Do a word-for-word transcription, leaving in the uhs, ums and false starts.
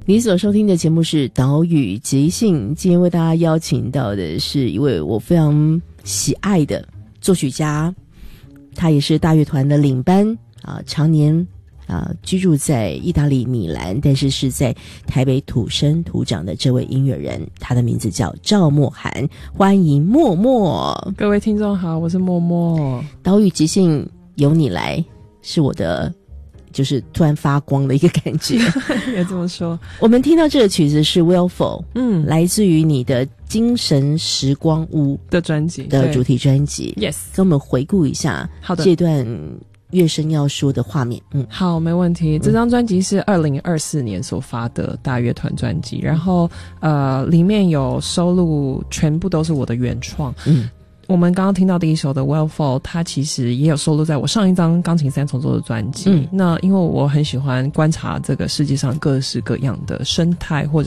你所收听的节目是岛屿即兴，今天为大家邀请到的是一位我非常喜爱的作曲家，他也是大乐团的领班啊，常年啊居住在意大利米兰，但是是在台北土生土长的这位音乐人，他的名字叫赵默涵，欢迎默默。 各位听众好，我是默默。 岛屿即兴由你来，是我的就是突然发光的一个感觉。 也这么说。 我们听到这个曲子是 Willful， 嗯， 来自于你的精神时光屋的专辑的主题专辑。 Yes， 跟我们回顾一下好的这段乐声要说的画面。嗯， 好，没问题。这张专辑是二零二四年所发的大乐团专辑，然后呃，里面有收录全部都是我的原创。嗯。我们刚刚听到第一首的 Willful， 它其实也有收录在我上一张钢琴三重奏的专辑。嗯，那因为我很喜欢观察这个世界上各式各样的生态或者